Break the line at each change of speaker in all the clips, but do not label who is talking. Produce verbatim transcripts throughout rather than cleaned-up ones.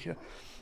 Oberfläche.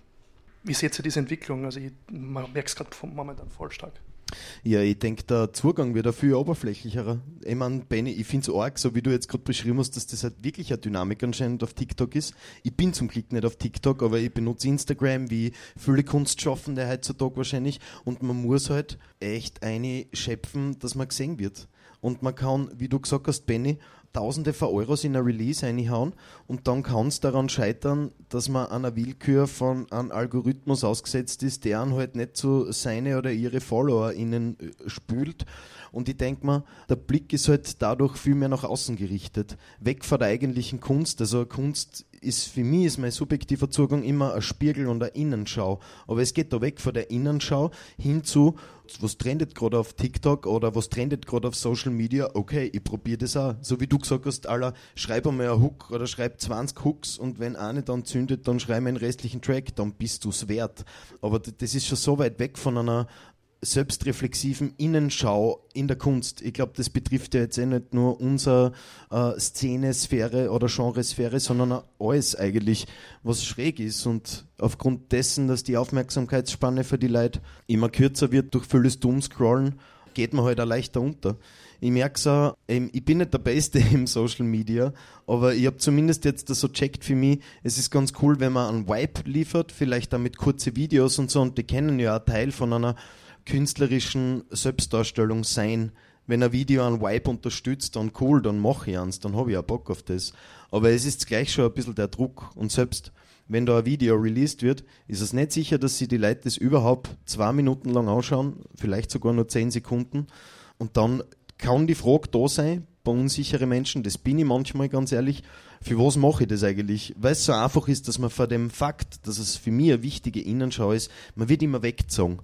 Wie seht ihr diese Entwicklung? Also ich, man merkt es gerade momentan voll stark.
Ja, ich denke, der Zugang wird auch viel oberflächlicher. Ich meine, Benni, ich finde es arg, so wie du jetzt gerade beschrieben hast, dass das halt wirklich eine Dynamik anscheinend auf TikTok ist. Ich bin zum Glück nicht auf TikTok, aber ich benutze Instagram, wie viele Kunstschaffende heutzutage wahrscheinlich, und man muss halt echt eine schöpfen, dass man gesehen wird. Und man kann, wie du gesagt hast, Benni, Tausende von Euros in ein Release reinhauen und dann kann es daran scheitern, dass man einer Willkür von einem Algorithmus ausgesetzt ist, der einen halt nicht so seine oder ihre FollowerInnen spült. Und ich denke mir, der Blick ist halt dadurch viel mehr nach außen gerichtet. Weg von der eigentlichen Kunst. Also Kunst ist für mich, ist mein subjektiver Zugang immer ein Spiegel und eine Innenschau. Aber es geht da weg von der Innenschau hin zu, was trendet gerade auf TikTok oder was trendet gerade auf Social Media. Okay, ich probiere das auch. So wie du gesagt hast, Alter, schreib einmal einen Hook oder schreib zwanzig Hooks und wenn eine dann zündet, dann schreib einen restlichen Track, dann bist du es wert. Aber das ist schon so weit weg von einer selbstreflexiven Innenschau in der Kunst. Ich glaube, das betrifft ja jetzt eh nicht nur unsere äh, Szene-Sphäre oder Genresphäre, sondern auch alles eigentlich, was schräg ist. Und aufgrund dessen, dass die Aufmerksamkeitsspanne für die Leute immer kürzer wird durch vieles Doomscrollen, geht man halt auch leichter unter. Ich merke es auch, ich bin nicht der Beste im Social Media, aber ich habe zumindest jetzt das so checkt für mich, es ist ganz cool, wenn man einen Vibe liefert, vielleicht auch mit kurzen Videos und so, und die können ja auch Teil von einer künstlerischen Selbstdarstellung sein. Wenn ein Video einen Vibe unterstützt, dann cool, dann mache ich eins, dann habe ich auch Bock auf das. Aber es ist gleich schon ein bisschen der Druck. Und selbst wenn da ein Video released wird, ist es nicht sicher, dass sich die Leute das überhaupt zwei Minuten lang anschauen, vielleicht sogar nur zehn Sekunden. Und dann kann die Frage da sein, bei unsicheren Menschen, das bin ich manchmal ganz ehrlich, für was mache ich das eigentlich? Weil es so einfach ist, dass man vor dem Fakt, dass es für mich eine wichtige Innenschau ist, man wird immer weggezogen.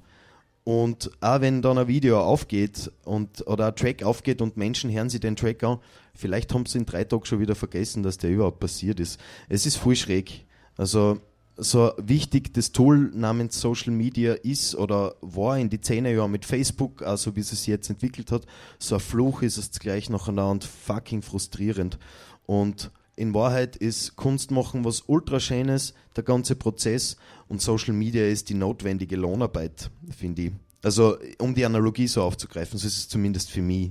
Und auch wenn dann ein Video aufgeht und, oder ein Track aufgeht und Menschen hören sich den Track an, vielleicht haben sie in drei Tagen schon wieder vergessen, dass der überhaupt passiert ist. Es ist voll schräg. Also so wichtig das Tool namens Social Media ist oder war in die zehner Jahren mit Facebook, also wie es sich jetzt entwickelt hat, so ein Fluch ist es gleich nacheinander und fucking frustrierend. Und in Wahrheit ist Kunst machen was ultra Schönes, der ganze Prozess, und Social Media ist die notwendige Lohnarbeit, finde ich. Also um die Analogie so aufzugreifen, so ist es zumindest für mich.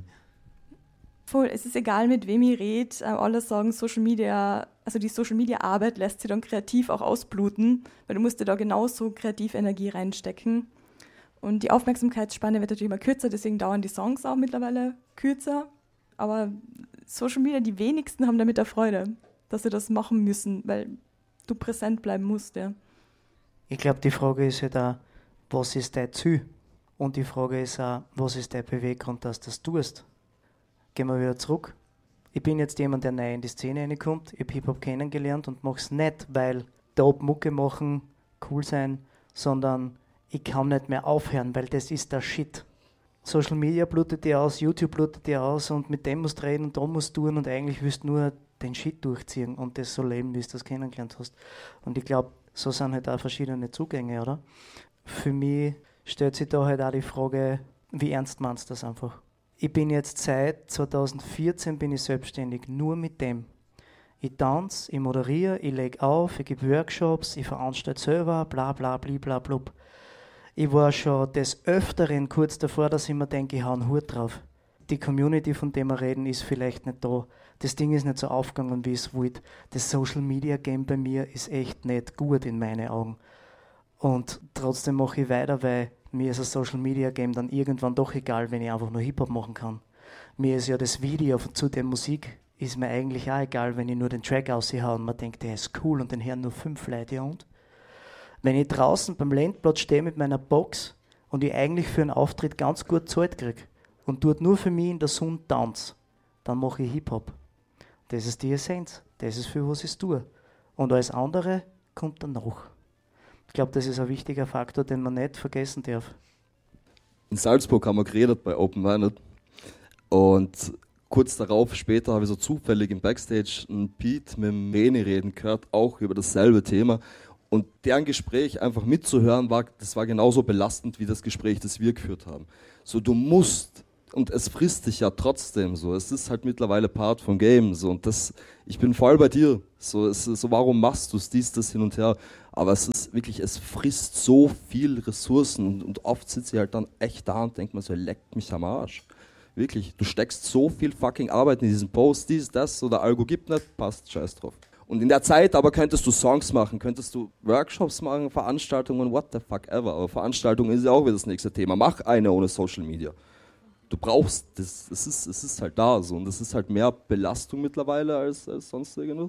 Voll, es ist egal, mit wem ich rede, alle sagen, Social Media, also die Social Media Arbeit lässt sich dann kreativ auch ausbluten, weil du musst dir da genauso kreative Energie reinstecken. Und die Aufmerksamkeitsspanne wird natürlich immer kürzer, deswegen dauern die Songs auch mittlerweile kürzer. Aber Social Media, die wenigsten haben damit eine Freude, dass sie das machen müssen, weil du präsent bleiben musst. Ja.
Ich glaube, die Frage ist halt auch, was ist dein Ziel? Und die Frage ist auch, was ist dein Beweggrund, dass du das tust? Gehen wir wieder zurück. Ich bin jetzt jemand, der neu in die Szene reinkommt. Ich habe Hip-Hop kennengelernt und mache es nicht, weil Dope Mucke machen, cool sein, sondern ich kann nicht mehr aufhören, weil das ist der Shit. Social Media blutet dir aus, YouTube blutet dir aus und mit dem musst du reden und da musst du tun und eigentlich willst du nur den Shit durchziehen und das so leben, wie du das kennengelernt hast. Und ich glaube, so sind halt auch verschiedene Zugänge, oder? Für mich stellt sich da halt auch die Frage, wie ernst meinst du das einfach? Ich bin jetzt seit zweitausendvierzehn bin ich selbstständig, nur mit dem. Ich tanze, ich moderiere, ich lege auf, ich gebe Workshops, ich veranstalte selber, bla bla bla bla blub. Ich war schon des Öfteren kurz davor, dass ich mir denke, ich hau einen Hut drauf. Die Community, von der wir reden, ist vielleicht nicht da. Das Ding ist nicht so aufgegangen, wie es wollte. Das Social-Media-Game bei mir ist echt nicht gut in meinen Augen. Und trotzdem mache ich weiter, weil mir ist das Social-Media-Game dann irgendwann doch egal, wenn ich einfach nur Hip-Hop machen kann. Mir ist ja das Video zu der Musik ist mir eigentlich auch egal, wenn ich nur den Track aushaue und man denkt, der ist cool und den hören nur fünf Leute, ja und? Wenn ich draußen beim Landplatz stehe mit meiner Box und ich eigentlich für einen Auftritt ganz gut Zeit kriege und dort nur für mich in der Sonne tanze, dann mache ich Hip-Hop. Das ist die Essenz. Das ist für was ich es tue. Und alles andere kommt dann noch. Ich glaube, das ist ein wichtiger Faktor, den man nicht vergessen darf.
In Salzburg haben wir geredet bei Open Minded und kurz darauf, später, habe ich so zufällig im Backstage einen Pete mit dem Reni reden gehört, auch über dasselbe Thema. Und deren Gespräch einfach mitzuhören, war, das war genauso belastend wie das Gespräch, das wir geführt haben. So, du musst und es frisst dich ja trotzdem so. Es ist halt mittlerweile Part vom Game so und das, ich bin voll bei dir. So, es ist so, warum machst du es, dies, das hin und her? Aber es ist wirklich, es frisst so viel Ressourcen und, und oft sitze ich halt dann echt da und denke mir so, leckt mich am Arsch. Wirklich, du steckst so viel fucking Arbeit in diesen Post, dies, das oder Algo gibt nicht, passt, scheiß drauf. Und in der Zeit aber könntest du Songs machen, könntest du Workshops machen, Veranstaltungen, what the fuck ever. Aber Veranstaltungen ist ja auch wieder das nächste Thema. Mach eine ohne Social Media. Du brauchst, das, es, ist, es ist halt da so und das ist halt mehr Belastung mittlerweile als, als sonst irgendwas.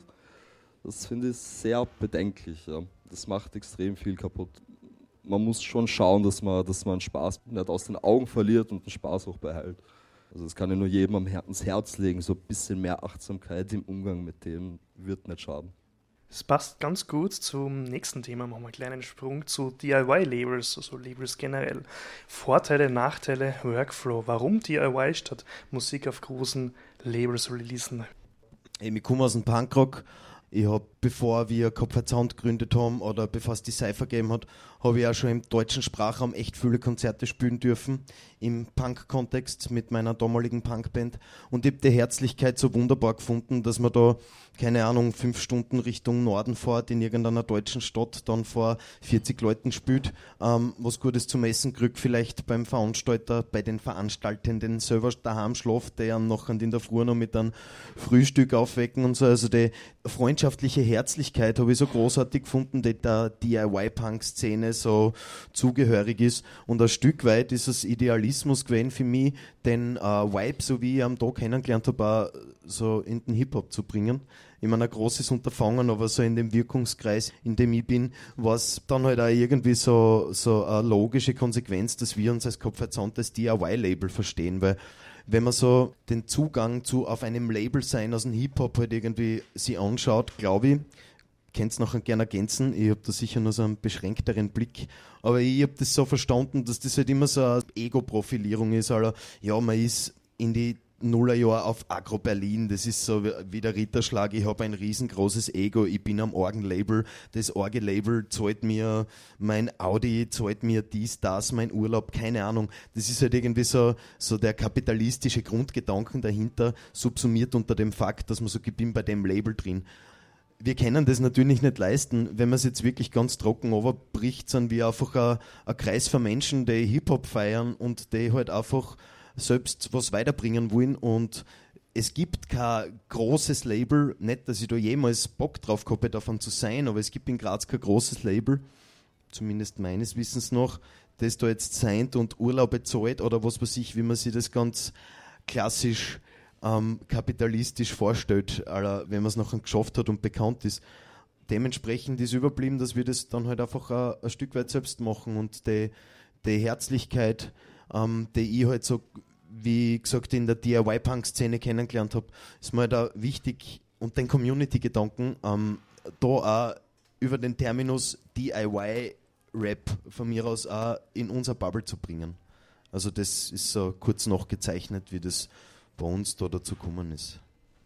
Das finde ich sehr bedenklich. Ja. Das macht extrem viel kaputt. Man muss schon schauen, dass man, dass man Spaß nicht aus den Augen verliert und den Spaß auch behält. Also das kann ich nur jedem am Her- ans Herz legen, so ein bisschen mehr Achtsamkeit im Umgang mit dem wird nicht schaden.
Es passt ganz gut zum nächsten Thema, machen wir einen kleinen Sprung zu D I Y-Labels, also Labels generell. Vorteile, Nachteile, Workflow, warum D I Y statt Musik auf großen Labels releasen?
Ich komme aus dem Punkrock. Ich habe, bevor wir Kopfhörer Sound gegründet haben oder bevor es die Cypher gegeben hat, habe ich auch schon im deutschen Sprachraum echt viele Konzerte spielen dürfen, im Punk-Kontext mit meiner damaligen Punkband. Und ich habe die Herzlichkeit so wunderbar gefunden, dass man da, keine Ahnung, fünf Stunden Richtung Norden fährt, in irgendeiner deutschen Stadt, dann vor vierzig Leuten spielt, ähm, was Gutes zum Essen kriegt, vielleicht beim Veranstalter, bei den Veranstaltenden selber daheim schlaft, der dann nachher in der Früh noch mit einem Frühstück aufwecken und so. Also die freundschaftliche Herzlichkeit habe ich so großartig gefunden, die der D I Y-Punk-Szene so zugehörig ist. Und ein Stück weit ist es Idealismus gewesen für mich, den äh, Vibe, so wie ich am Tag kennengelernt habe, auch so in den Hip-Hop zu bringen. Ich meine, ein großes Unterfangen, aber so in dem Wirkungskreis, in dem ich bin, war es dann halt auch irgendwie so, so eine logische Konsequenz, dass wir uns als Kopfhörer das D I Y-Label verstehen, weil wenn man so den Zugang zu auf einem Label sein aus dem Hip-Hop halt irgendwie sich anschaut, glaube ich, könnt es nachher gerne ergänzen, ich habe da sicher nur so einen beschränkteren Blick, aber ich habe das so verstanden, dass das halt immer so eine Ego-Profilierung ist, also ja, man ist in die Nullerjahr auf Agro Berlin, das ist so wie der Ritterschlag, ich habe ein riesengroßes Ego, ich bin am Orgenlabel, das Orgelabel zahlt mir mein Audi, zahlt mir dies, das, mein Urlaub, keine Ahnung, das ist halt irgendwie so, so der kapitalistische Grundgedanken dahinter, subsumiert unter dem Fakt, dass man so, ich bin bei dem Label drin. Wir können das natürlich nicht leisten, wenn man es jetzt wirklich ganz trocken overbricht, sind wir einfach ein, ein Kreis von Menschen, die Hip-Hop feiern und die halt einfach selbst was weiterbringen wollen und es gibt kein großes Label, nicht, dass ich da jemals Bock drauf gehabt hätte, davon zu sein, aber es gibt in Graz kein großes Label, zumindest meines Wissens nach, das da jetzt seint und Urlaube zahlt oder was weiß ich, wie man sich das ganz klassisch ähm, kapitalistisch vorstellt, also wenn man es nachher geschafft hat und bekannt ist. Dementsprechend ist überblieben, dass wir das dann halt einfach ein, ein Stück weit selbst machen und die, die Herzlichkeit, ähm, die ich halt so, wie gesagt, in der D I Y-Punk-Szene kennengelernt habe, ist mir halt auch wichtig und den Community-Gedanken ähm, da auch über den Terminus D I Y-Rap von mir aus auch in unser Bubble zu bringen. Also das ist so kurz nachgezeichnet, wie das bei uns da dazu gekommen ist.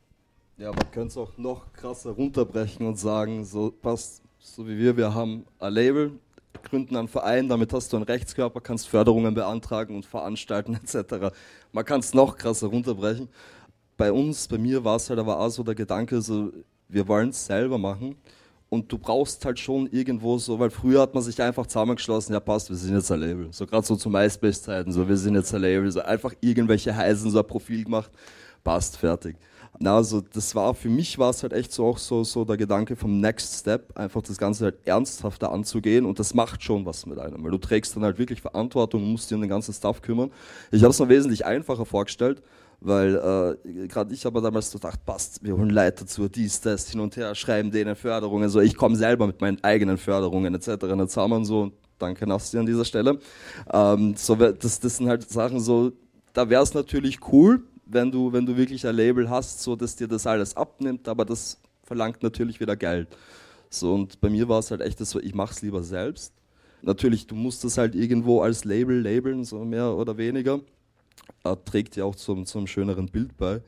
Ja, man könnte es auch noch krasser runterbrechen und sagen, so passt, so wie wir, wir haben ein Label, gründen einen Verein, damit hast du einen Rechtskörper, kannst Förderungen beantragen und veranstalten et cetera. Man kann es noch krasser runterbrechen. Bei uns, bei mir war es halt aber auch so der Gedanke, so, wir wollen es selber machen und du brauchst halt schon irgendwo so, weil früher hat man sich einfach zusammengeschlossen, ja passt, wir sind jetzt ein Label. So gerade so zu MySpace-Zeiten, so wir sind jetzt ein Label, so einfach irgendwelche Heisen, so ein Profil gemacht, passt, fertig. Na, also das war, für mich war es halt echt so auch so, so der Gedanke vom Next Step, einfach das Ganze halt ernsthafter anzugehen und das macht schon was mit einem, weil du trägst dann halt wirklich Verantwortung und musst dir um den ganzen Stuff kümmern. Ich habe es mir wesentlich einfacher vorgestellt, weil äh, gerade ich habe damals so gedacht, passt, wir holen Leute dazu, dies, das, hin und her, schreiben denen Förderungen, so ich komme selber mit meinen eigenen Förderungen et cetera nicht zusammen, so, danke Nasti an dieser Stelle. Ähm, so, das, das sind halt Sachen so, da wäre es natürlich cool, wenn du, wenn du wirklich ein Label hast, so dass dir das alles abnimmt, aber das verlangt natürlich wieder Geld. So, und bei mir war es halt echt so, ich mache es lieber selbst. Natürlich, du musst das halt irgendwo als Label labeln, so mehr oder weniger. Äh, trägt ja auch zum, zum schöneren Bild bei.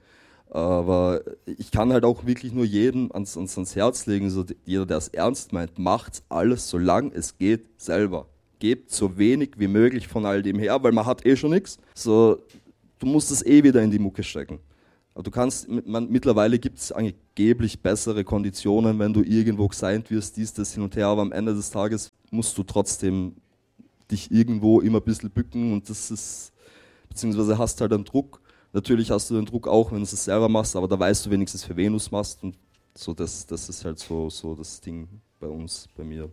Aber ich kann halt auch wirklich nur jedem ans, ans, ans Herz legen, so jeder, der es ernst meint, macht alles, solange es geht, selber. Gebt so wenig wie möglich von all dem her, weil man hat eh schon nichts. So, du musst es eh wieder in die Mucke stecken. Aber du kannst, man, mittlerweile gibt es angeblich bessere Konditionen, wenn du irgendwo gesigned wirst, dies, das, hin und her, aber am Ende des Tages musst du trotzdem dich irgendwo immer ein bisschen bücken und das ist, beziehungsweise hast halt einen Druck. Natürlich hast du den Druck auch, wenn du es selber machst, aber da weißt du wenigstens, für wen du es machst und so, das, das ist halt so, so das Ding bei uns, bei mir.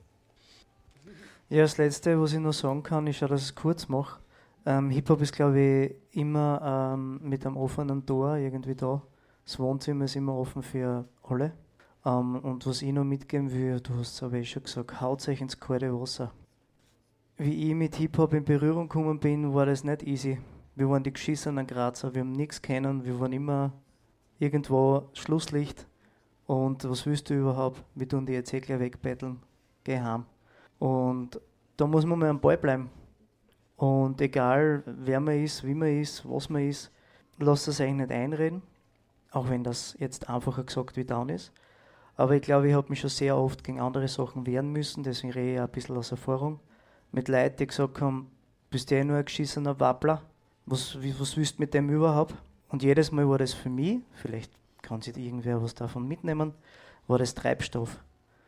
Ja, das Letzte, was ich noch sagen kann, ist ja, dass ich es kurz mache. Ähm, Hip-Hop ist, glaube ich, immer ähm, mit einem offenen Tor irgendwie da. Das Wohnzimmer ist immer offen für alle. Ähm, und was ich noch mitgeben will, du hast es aber eh schon gesagt, haut euch ins kalte Wasser. Wie ich mit Hip-Hop in Berührung gekommen bin, war das nicht easy. Wir waren die geschissenen Grazer, wir haben nichts kennen, wir waren immer irgendwo Schlusslicht. Und was willst du überhaupt? Wir tun die jetzt eh gleich wegbetteln. Geh heim. Und da muss man mal am Ball bleiben. Und egal, wer man ist, wie man ist, was man ist, lasst es eigentlich nicht einreden. Auch wenn das jetzt einfacher gesagt wie down ist. Aber ich glaube, ich habe mich schon sehr oft gegen andere Sachen wehren müssen. Deswegen rede ich auch ein bisschen aus Erfahrung. Mit Leuten, die gesagt haben, bist du eh nur ein geschissener Wappler. Was, wie, was willst du mit dem überhaupt? Und jedes Mal war das für mich, vielleicht kann sich irgendwer was davon mitnehmen, war das Treibstoff.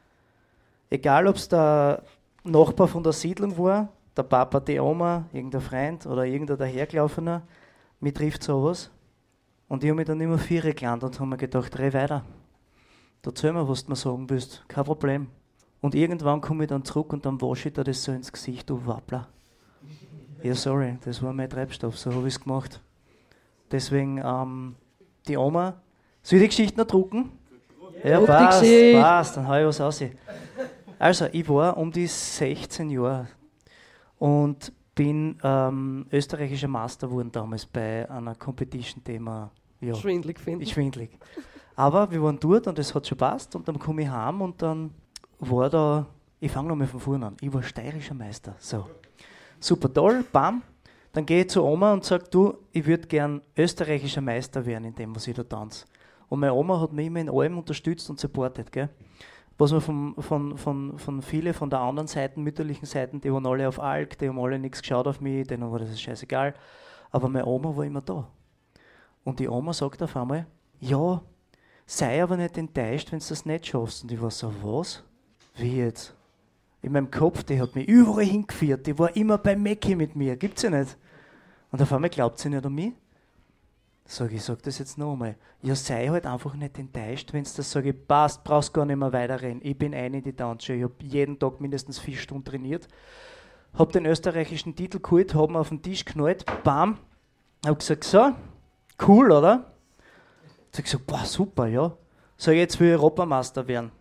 Egal, ob es der Nachbar von der Siedlung war, der Papa, die Oma, irgendein Freund oder irgendein dahergelaufener, mir trifft sowas. Und ich habe mich dann immer vier gelernt und habe mir gedacht, dreh weiter. Erzähl mir, was du mir sagen willst, kein Problem. Und irgendwann komme ich dann zurück und dann wasche ich dir das so ins Gesicht, du Wappler. Ja, sorry, das war mein Treibstoff, so habe ich es gemacht. Deswegen, ähm, die Oma, soll ich die Geschichte noch drucken? Ja, passt, passt, dann hau ich was raus. Also, ich war um die sechzehn Jahre und bin ähm, österreichischer Meister geworden damals bei einer Competition-Thema. Ja,
schwindlig finde
ich. Schwindlig. Aber wir waren dort und es hat schon passt und dann komme ich heim und dann war da, ich fange nochmal von vorne an, ich war steirischer Meister. So. Super toll, bam. Dann gehe ich zu Oma und sage, du, ich würde gern österreichischer Meister werden in dem, was ich da tanze. Und meine Oma hat mich immer in allem unterstützt und supportet, gell? Was man von, von, von, von vielen von der anderen Seiten, mütterlichen Seiten, die waren alle auf Alk, die haben alle nichts geschaut auf mich, denen war das scheißegal. Aber meine Oma war immer da. Und die Oma sagt auf einmal, ja, sei aber nicht enttäuscht, wenn du das nicht schaffst. Und ich war so, was? Wie jetzt? In meinem Kopf, die hat mich überall hingeführt, die war immer bei Mäcki mit mir, gibt's ja nicht. Und auf einmal glaubt sie nicht an mich. Sag ich, sag das jetzt noch einmal. Ja, sei halt einfach nicht enttäuscht, wenn du das sage, passt, brauchst gar nicht mehr weiterrennen. Ich bin eine in die Tanzschule, ich habe jeden Tag mindestens vier Stunden trainiert. Hab den österreichischen Titel geholt, hab ihn auf den Tisch geknallt, bam. Hab gesagt, so, cool, oder? Sag ich so, boah, super, ja. Sag ich, jetzt will ich Europameister werden.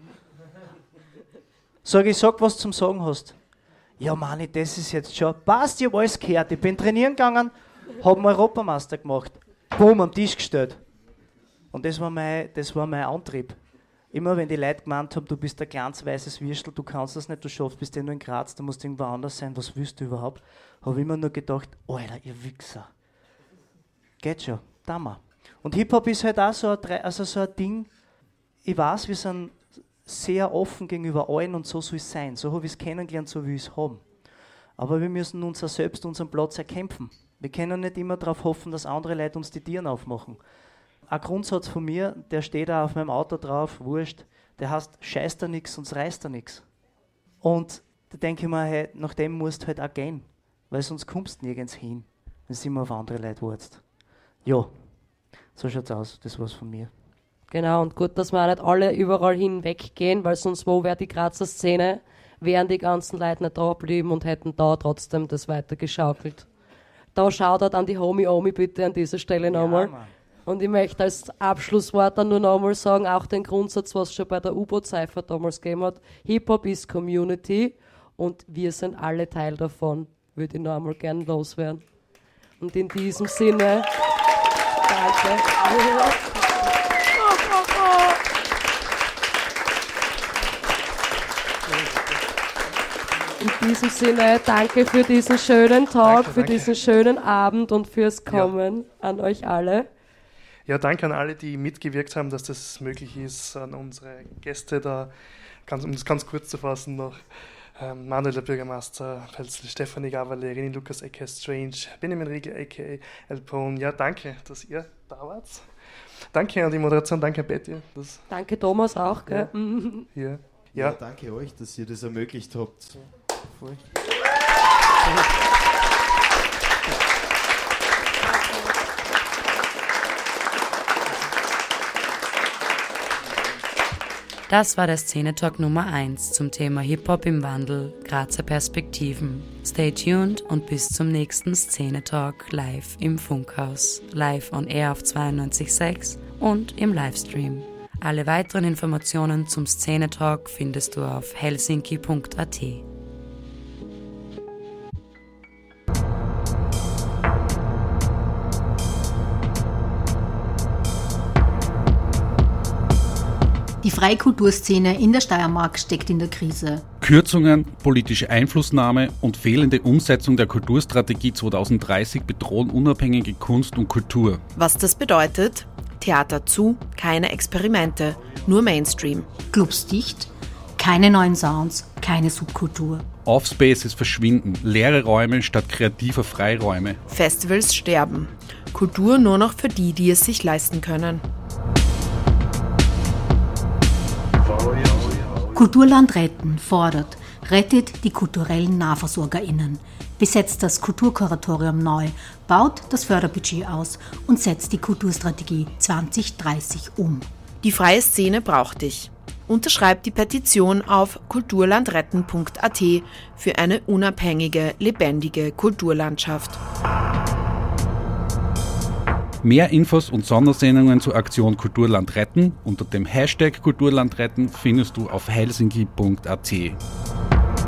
Sag ich, sag, was du zum Sagen hast. Ja, Mani, das ist jetzt schon, passt, ich hab alles gehört. Ich bin trainieren gegangen, hab einen Europameister gemacht. Boom, am Tisch gestellt. Und das war mein, das war mein Antrieb. Immer wenn die Leute gemeint haben, du bist ein kleines weißes Würstel, du kannst das nicht, du schaffst, bist ja nur in Graz, du musst irgendwo anders sein, was willst du überhaupt? Habe ich immer nur gedacht, Alter, ihr Wichser. Geht schon, da mal. Und Hip-Hop ist halt auch so ein, also so ein Ding, ich weiß, wir sind sehr offen gegenüber allen und so soll es sein. So habe ich es kennengelernt, so will ich es haben. Aber wir müssen uns auch selbst unseren Platz erkämpfen. Wir können nicht immer darauf hoffen, dass andere Leute uns die Tieren aufmachen. Ein Grundsatz von mir, der steht auch auf meinem Auto drauf, wurscht, der heißt, scheiß da nix, sonst reißt da nix. Und da denke ich mir, hey, nach dem musst du halt auch gehen, weil sonst kommst du nirgends hin, wenn du immer auf andere Leute wartest. Ja, so schaut's aus, das war's von mir.
Genau, und gut, dass wir auch nicht alle überall hinweggehen, weil sonst wo wäre die Grazer Szene, wären die ganzen Leute nicht da geblieben und hätten da trotzdem das weitergeschaukelt. Da Shoutout an die Homie Omi bitte an dieser Stelle nochmal. Ja, und ich möchte als Abschlusswort dann nur nochmal sagen, auch den Grundsatz, was es schon bei der U-Boot-Cypher damals gegeben hat, Hip-Hop ist Community und wir sind alle Teil davon, würde ich noch einmal gerne loswerden. Und in diesem Sinne, danke. In diesem Sinne, danke für diesen schönen Talk, danke, für danke. diesen schönen Abend und fürs Kommen ja. an euch alle.
Ja, danke an alle, die mitgewirkt haben, dass das möglich ist, an unsere Gäste da, ganz, um es ganz kurz zu fassen noch. ähm, Manuel der Bürgermeister Pelzl, Stefanie Gavalle, René Lukas aka Strange, Benjamin Riegel aka El Pone. Ja, danke, dass ihr da wart. Danke an die Moderation, danke Betty. Das
Danke Thomas auch, gell?
Ja. Hier.
Ja.
Ja.
Danke euch, dass ihr das ermöglicht habt.
Voll.
Das war der Szene-Talk Nummer eins zum Thema Hip-Hop im Wandel, Grazer Perspektiven. Stay tuned und bis zum nächsten Szene-Talk live im Funkhaus, live on air auf zweiundneunzig Komma sechs und im Livestream. Alle weiteren Informationen zum Szene-Talk findest du auf helsinki punkt at.
Die freie Kulturszene in der Steiermark steckt in der Krise.
Kürzungen, politische Einflussnahme und fehlende Umsetzung der Kulturstrategie zweitausenddreißig bedrohen unabhängige Kunst und Kultur.
Was das bedeutet? Theater zu, keine Experimente, nur Mainstream.
Clubs dicht, keine neuen Sounds, keine Subkultur.
Offspaces verschwinden, leere Räume statt kreativer Freiräume.
Festivals sterben. Kultur nur noch für die, die es sich leisten können.
Kulturland retten fordert, rettet die kulturellen NahversorgerInnen, besetzt das Kulturkuratorium neu, baut das Förderbudget aus und setzt die Kulturstrategie zwanzig dreißig um.
Die freie Szene braucht dich. Unterschreib die Petition auf kulturlandretten punkt at für eine unabhängige, lebendige Kulturlandschaft.
Mehr Infos und Sondersendungen zur Aktion Kulturland retten unter dem Hashtag Kulturland retten findest du auf helsinki punkt at.